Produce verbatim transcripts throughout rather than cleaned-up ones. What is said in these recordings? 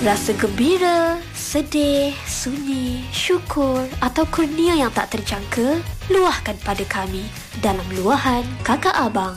Rasa gembira, sedih, sunyi, syukur atau kurnia yang tak terjangka, luahkan pada kami dalam luahan Kakak Abang.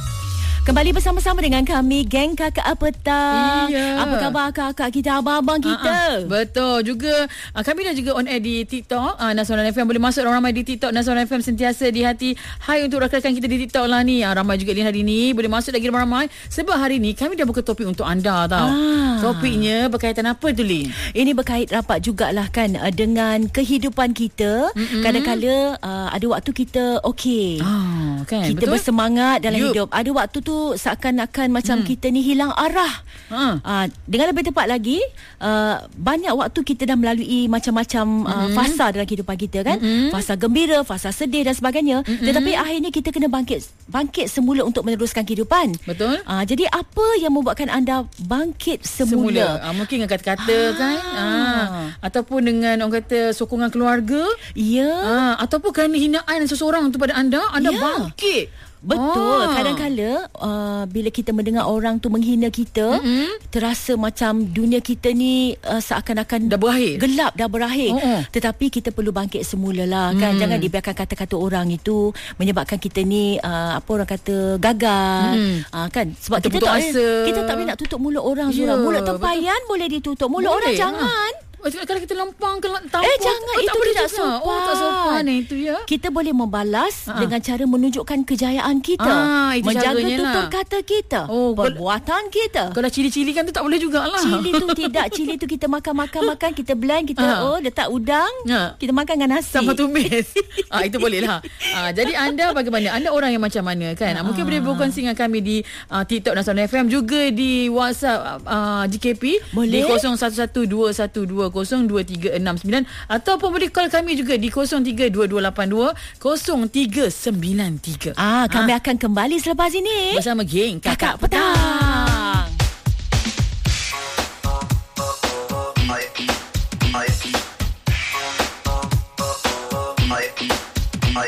Kembali bersama-sama dengan kami, geng Kakak Petang. Iya. Apa khabar kakak kita, abang-abang kita? Uh-uh. Betul juga. Uh, kami dah juga on air di TikTok uh, Nasional F M. Boleh masuk orang ramai di TikTok Nasional F M, sentiasa di hati. Hai untuk rakan-rakan kita di TikTok lah ni. Uh, ramai juga di hari ni. Boleh masuk lagi ramai-ramai. Sebab hari ni kami dah buka topik untuk anda tau. Ah. Topiknya berkaitan apa tu, Lin? Ini berkait rapat jugalah kan uh, dengan kehidupan kita. Mm-mm. Kadang-kadang uh, ada waktu kita okey. Ah, kan? Kita betul? bersemangat dalam Yup. hidup. Ada waktu tu seakan-akan macam hmm. kita ni hilang arah. Ha. Uh, dengan lebih tepat lagi, uh, banyak waktu kita dah melalui macam-macam uh, Mm-mm. fasa dalam kehidupan kita kan. Mm-mm. Fasa gembira, fasa sedih dan sebagainya. Mm-mm. Tetapi akhirnya kita kena bangkit bangkit semula untuk meneruskan kehidupan. Betul? Uh, jadi apa yang membuatkan anda bangkit semula? Semula. Ah, mungkin dengan kata-kata Ah. kan. Ah. Ataupun dengan orang kata sokongan keluarga. Ya. Ah, ataupun kerana hinaan seseorang tu pada anda, anda Ya. bangkit. Betul. Ah. Kadang-kala uh, bila kita mendengar orang tu menghina kita, Mm-mm. terasa macam dunia kita ni uh, seakan-akan Dah berakhir. gelap, dah berakhir. Oh, oh. Tetapi kita perlu bangkit semula lah kan. Mm. Jangan dibiarkan kata-kata orang itu menyebabkan kita ni uh, apa orang kata gagal. Mm. Uh, kan sebab Kita kita putus tak asa. boleh, kita tak boleh nak tutup mulut orang. Ya, Zura. Mulut tempayan boleh ditutup. Mulut Boleh, orang ha. jangan. Kalau kita lempang ke tampuk, Eh jangan, oh, itu tak boleh tidak juga. sopan. Oh, tak sopan eh, itu ya. Kita boleh membalas Ha-ha. dengan cara menunjukkan kejayaan kita, Ah, itu menjaga caranya tutur lah. kata kita, Oh, perbuatan kita. Kalau cili-cili kan tu tak boleh jugalah. Cili tu tidak, cili tu kita makan-makan makan, kita blend, kita Ha. oh letak udang, Ha. kita makan dengan nasi. Sama tumis. ah, itu boleh lah. Ah, jadi anda bagaimana? Anda orang yang macam mana kan? Ah, mungkin boleh berkongsi dengan kami di uh, TikTok Nasional F M, juga di WhatsApp uh, G K P Boleh. di kosong satu satu dua satu dua kosong dua tiga enam sembilan, ataupun boleh call kami juga di kosong tiga dua dua lapan dua kosong tiga sembilan tiga. Ah, kami akan kembali selepas ini bersama geng Kakak Kakak Petang.